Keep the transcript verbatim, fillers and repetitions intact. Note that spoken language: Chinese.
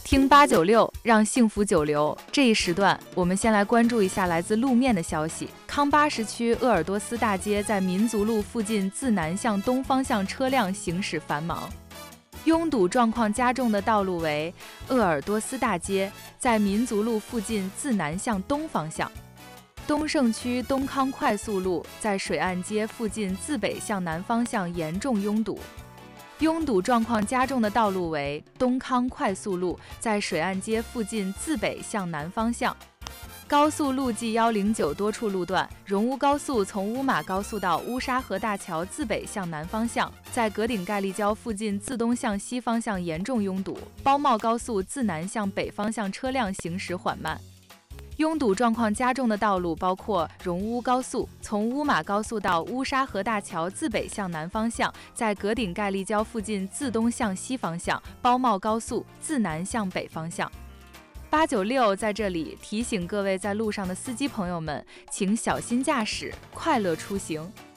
听八九六，让幸福久留。这一时段，我们先来关注一下来自路面的消息。康巴什区鄂尔多斯大街在民族路附近自南向东方向车辆行驶繁忙，拥堵状况加重的道路为鄂尔多斯大街在民族路附近自南向东方向。东胜区东康快速路在水岸街附近自北向南方向严重拥堵，拥堵状况加重的道路为东康快速路在水岸街附近自北向南方向。高速路 G 一零九多处路段，荣乌高速从乌马高速到乌沙河大桥自北向南方向，在格顶盖立交附近自东向西方向严重拥堵，包茂高速自南向北方向车辆行驶缓慢。拥堵状况加重的道路包括荣乌高速从乌马高速到乌沙河大桥自北向南方向，在格顶盖立交附近自东向西方向，包茂高速自南向北方向。八九六在这里提醒各位在路上的司机朋友们，请小心驾驶，快乐出行。